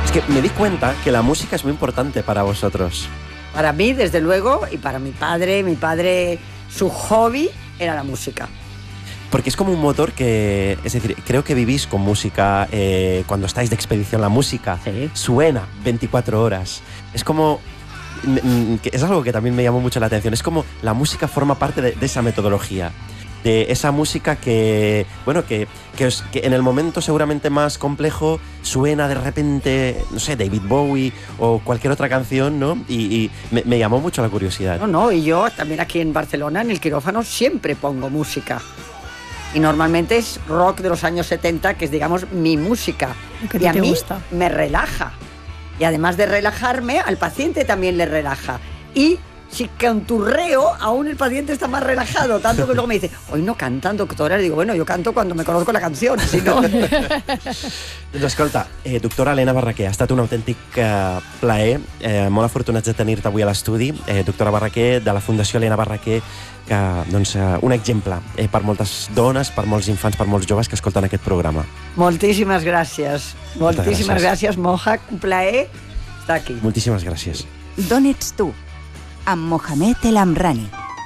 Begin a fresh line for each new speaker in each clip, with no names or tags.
Es que me di cuenta que la música es muy importante para vosotros.
Para mí, desde luego, y para mi padre, su hobby era la música.
Porque es como un motor que, es decir, creo que vivís con música, cuando estáis de expedición, la música suena 24 horas. Es como, es algo que también me llamó mucho la atención, es como la música forma parte de esa metodología, de esa música que, bueno, que en el momento seguramente más complejo suena de repente, no sé, David Bowie o cualquier otra canción, ¿no? Y me llamó mucho la curiosidad.
No, y yo también aquí en Barcelona, en el quirófano, siempre pongo música. Y normalmente es rock de los años 70, que es, digamos, mi música.
Y a mí
me relaja. Y además de relajarme, al paciente también le relaja. Y si canturreo, aún el paciente está más relajado, tanto que luego me dice, hoy no cantan, doctora. Le digo, bueno, yo canto cuando me conozco la canción, si no...
Doncs escolta, doctora Elena Barraquer, ha estat un autèntic plaer, molt afortunats de tenir-te avui a l'estudi. Doctora Barraquer, de la Fundació Elena Barraquer, que, doncs, un exemple per moltes dones, per molts infants, per molts joves que escolten aquest programa.
Moltíssimes gràcies. Moltíssimes gràcies, Mohac. Un plaer estar aquí.
Moltíssimes gràcies.
D'on ets tu? Amb Mohamed El Amrani.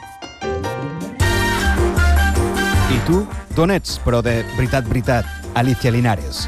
I tu, d'on ets, però de veritat, Alicia Linares?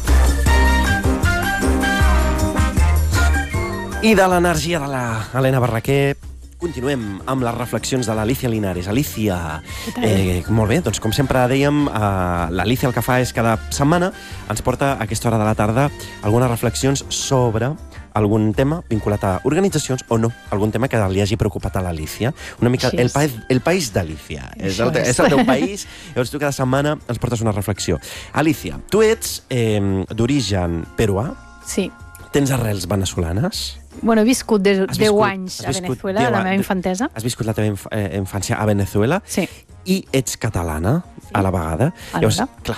I de l'energia de l'Helena Barraquer continuem amb les reflexions de l'Alicia Linares. Alicia, molt bé, doncs com sempre dèiem, l'Alicia el que fa és cada setmana ens porta a aquesta hora de la tarda algunes reflexions sobre algun tema vinculat a organitzacions o no, algun tema que li hagi preocupat a l'Alicia. Una mica el país d'Alicia. És el teu país, llavors tu cada setmana ens portes una reflexió. Alicia, tu ets d'origen peruà?
Sí.
Tens arrels veneçolanes?
Bueno, he viscut 10 anys a Venezuela, a la meva infantesa.
Has viscut la teva infància a Venezuela?
Sí.
I ets catalana, a la vegada. Llavors, clar,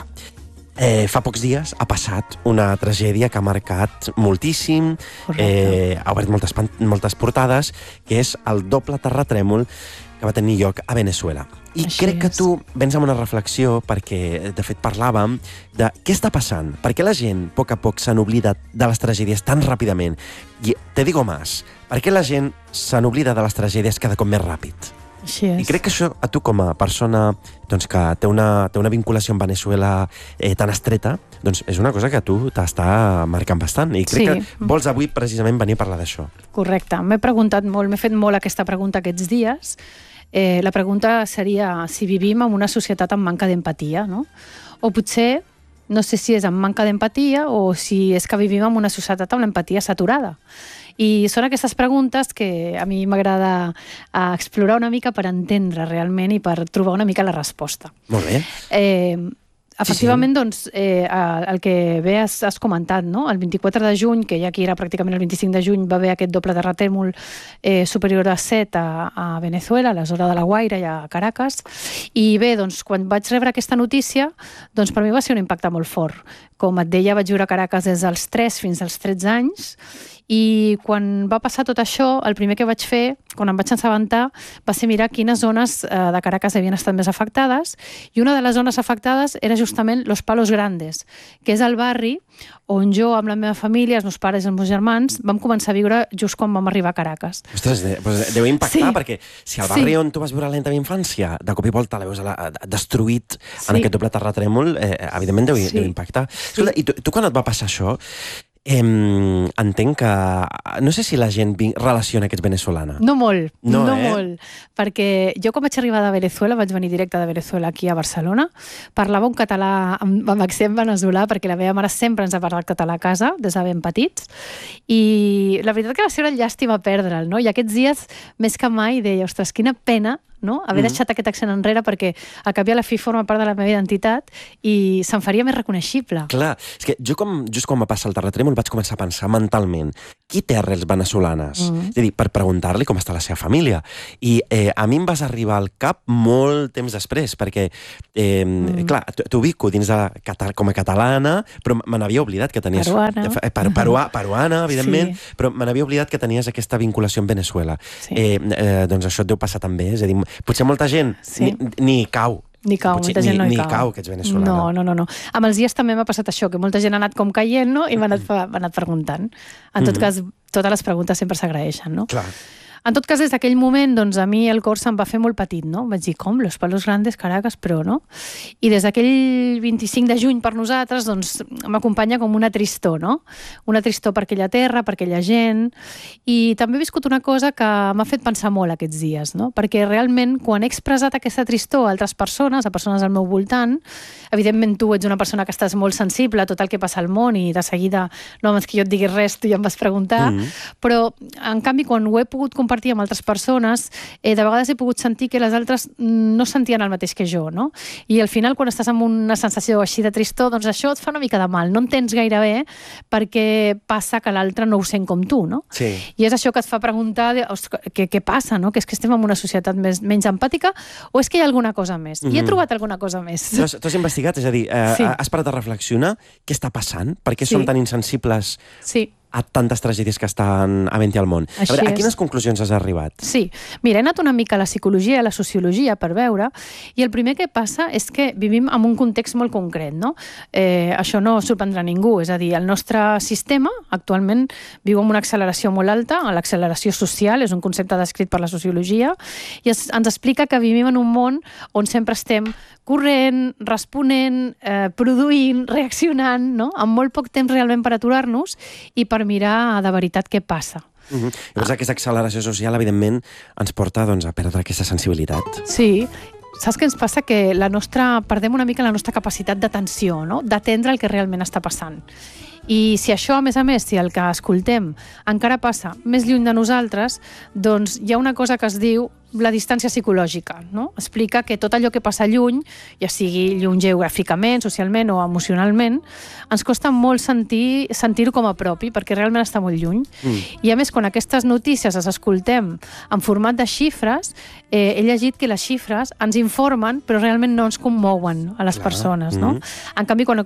fa pocs dies ha passat una tragèdia que ha marcat moltíssim, ha obert moltes portades, que és el doble terratrèmol que va tenir lloc a Venezuela. I crec que tu vens amb una reflexió perquè, de fet, parlàvem de què està passant, per què la gent, a poc se n'oblida de les tragèdies tan ràpidament. I te digo más, per què la gent se n'oblida de les tragèdies cada cop més ràpid?
Així és.
I crec que això, a tu com a persona doncs, que té una vinculació amb Venezuela tan estreta, doncs és una cosa que a tu t'està marcant bastant. I crec que vols avui precisament venir a parlar d'això.
Correcte. M'he preguntat molt, m'he fet molt aquesta pregunta aquests dies. La pregunta seria si vivim en una societat amb manca d'empatia, no? O potser, no sé si és amb manca d'empatia o si és que vivim en una societat amb l'empatia saturada. I són aquestes preguntes que a mi m'agrada explorar una mica per entendre realment i per trobar una mica la resposta.
Molt bé.
Efectivament, doncs, el que bé has comentat, no? El 24 de juny, que ja aquí era pràcticament el 25 de juny, va haver aquest doble terratrèmol superior a 7 a Venezuela, a la zona de La Guaira i a Caracas. I bé, doncs, quan vaig rebre aquesta notícia, doncs per mi va ser un impacte molt fort. Com et deia, vaig viure a Caracas des dels 3 fins als 13 anys, i quan va passar tot això, el primer que vaig fer, quan em vaig assabentar, va ser mirar quines zones de Caracas havien estat més afectades, i una de les zones afectades era justament Los Palos Grandes, que és el barri on jo, amb la meva família, els meus pares i els meus germans, vam començar a viure just quan vam arribar a Caracas.
Ostres, deu impactar, perquè si el barri on tu vas viure a la teva infància, de cop i volta la veus destruït en aquest doble terratrèmol, evidentment deu impactar. Escolta, i tu quan et va passar això, entenc que... No sé si la gent relaciona que ets venezolana.
No molt, molt. Perquè jo quan vaig arribar de Venezuela, vaig venir directe de Venezuela aquí a Barcelona, parlava un català amb accent veneçolà, perquè la meva mare sempre ens ha parlat català a casa, des de ben petits, i la veritat que va ser una llàstima perdre'l, no? I aquests dies, més que mai, deia, ostres, quina pena, no? Haver deixat aquest accent enrere, perquè al cap i a la fi forma part de la meva identitat i se'm faria més reconeixible.
Clar, és que jo just quan va passar el terratrèmol vaig començar a pensar mentalment, qui té arrels venezolanes? És a dir, per preguntar-li com està la seva família. I a mi em vas arribar al cap molt temps després, perquè, clar, t'ubico dins com a catalana, però me n'havia oblidat que tenies... Peruana, evidentment, però me n'havia oblidat que tenies aquesta vinculació amb Venezuela. Doncs això et deu passar també, és a dir, potser molta gent ni cau
Ni cau, molta gent no hi cau.
Ni cau, que ets venezolana.
No. Amb els dies també m'ha passat això, que molta gent ha anat com caient, no? I m'ha anat preguntant. En tot cas, totes les preguntes sempre s'agraeixen, no?
Clar.
En tot cas, des d'aquell moment, doncs, a mi el cor se'm va fer molt petit, no? Vaig dir, com? Los Palos Grandes, Caracas, però, no? I des d'aquell 25 de juny per nosaltres, doncs, m'acompanya com una tristor, no? Una tristor per aquella terra, per aquella gent, i també he viscut una cosa que m'ha fet pensar molt aquests dies, no? Perquè realment, quan he expressat aquesta tristor a altres persones, a persones al meu voltant, evidentment tu ets una persona que estàs molt sensible a tot el que passa al món i de seguida, no abans que jo et diguis res, tu ja em vas preguntar, però, en canvi, quan ho he pogut compartir amb altres persones, de vegades he pogut sentir que les altres no sentien el mateix que jo, no? I al final, quan estàs amb una sensació així de tristor, doncs això et fa una mica de mal. No entens gaire bé perquè passa que l'altre no ho sent com tu, no?
Sí.
I és això que et fa preguntar què passa, no? Que és que estem en una societat menys empàtica o és que hi ha alguna cosa més? I he trobat alguna cosa més.
Tu has investigat? És a dir, has parat a reflexionar què està passant? Per què som tan insensibles a tantes tragèdies que estan havent-hi al món? A veure, a quines conclusions has arribat?
Sí. Mira, he anat una mica a la psicologia, a la sociologia, per veure, i el primer que passa és que vivim en un context molt concret, no? Això no sorprendrà ningú, és a dir, el nostre sistema actualment viu amb una acceleració molt alta, l'acceleració social, és un concepte descrit per la sociologia, i ens explica que vivim en un món on sempre estem corrent, responent, produint, reaccionant, no? Amb molt poc temps realment per aturar-nos i per mirar de veritat què passa.
Llavors aquesta acceleració social, evidentment, ens porta a perdre aquesta sensibilitat.
Sí. Saps què ens passa? Que perdem una mica la nostra capacitat d'atenció, no? D'atendre el que realment està passant. I si això, a més, si el que escoltem encara passa més lluny de nosaltres, doncs hi ha una cosa que es diu la distància psicològica, no? Explica que tot allò que passa lluny, ja sigui lluny geogràficament, socialment o emocionalment, ens costa molt sentir-ho com a propi, perquè realment està molt lluny. I a més, quan aquestes notícies les escoltem en format de xifres, he llegit que les xifres ens informen, però realment no ens commouen a les persones, no? En canvi, quan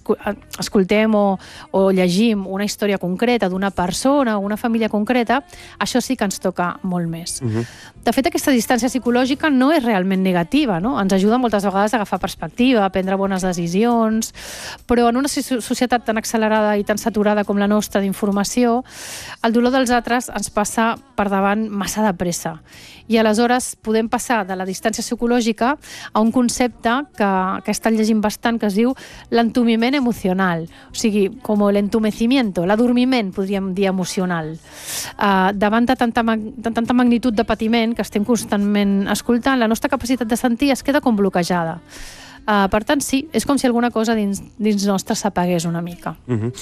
escoltem o llegim una història concreta d'una persona o una família concreta, això sí que ens toca molt més. De fet, aquesta distància psicològica no és realment negativa, no? Ens ajuda moltes vegades a agafar perspectiva, a prendre bones decisions, però en una societat tan accelerada i tan saturada com la nostra d'informació, el dolor dels altres ens passa per davant massa de pressa. I aleshores podem passar de la distància psicològica a un concepte que he estat llegint bastant, que es diu l'entumiment emocional, o sigui, com l'entumecimiento, l'adormiment, podríem dir, emocional. Davant de tanta magnitud de patiment que estem constantment escoltant, la nostra capacitat de sentir es queda com bloquejada. Per tant, sí, és com si alguna cosa dins nostre s'apagués una mica.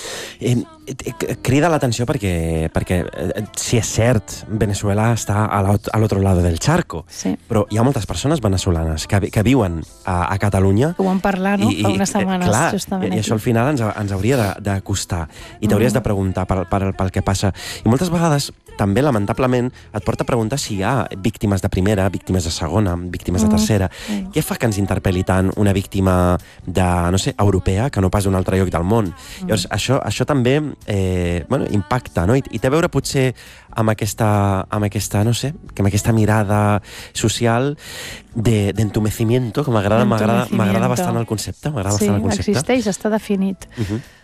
Crida l'atenció perquè si és cert, Venezuela està a l'altre lado del charco, però hi ha moltes persones venezolanes que viuen a Catalunya.
Ho vam parlar, no?, fa unes setmanes, justament.
I això al final ens hauria de costar i t'hauries de preguntar pel que passa. I moltes vegades també, lamentablement, et porta a preguntar si hi ha víctimes de primera, víctimes de segona, víctimes de tercera. Què fa que ens interpel·li tant una víctima europea que no pas d'un altre lloc del món? Llavors, això també impacta, no? I té a veure potser amb aquesta mirada social d'entumecimiento, que m'agrada bastant el concepte.
Sí, existeix, està definit.